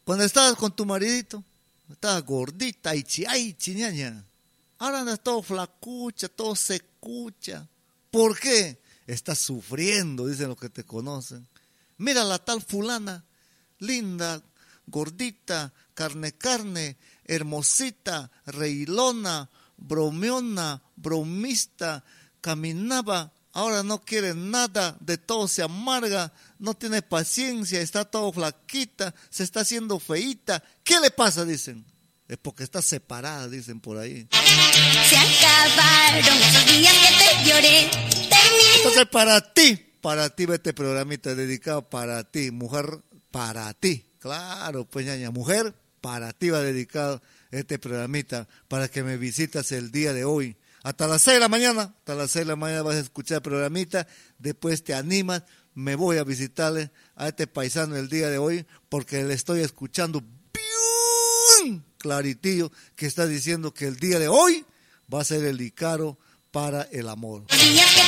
Cuando estabas con tu maridito, estabas gordita, aichi, ñaña. Ahora andas todo flacucha, todo secucha. ¿Por qué? Estás sufriendo, dicen los que te conocen. Mira la tal fulana, linda, gordita, carne, hermosita, reilona, bromeona, bromista, caminaba, ahora no quiere nada, de todo se amarga, no tiene paciencia, está todo flaquita, se está haciendo feíta. ¿Qué le pasa? Dicen. Es porque está separada, dicen por ahí. Se acabaron esos días que te lloré. Entonces para ti va este programita dedicado para ti, mujer, para ti. Claro, pues ñaña, mujer, para ti va dedicado este programita para que me visitas el día de hoy. Hasta las 6 de la mañana vas a escuchar el programita, después te animas, me voy a visitarle a este paisano el día de hoy porque le estoy escuchando bien claritillo que está diciendo que el día de hoy va a ser el Icaro para el amor.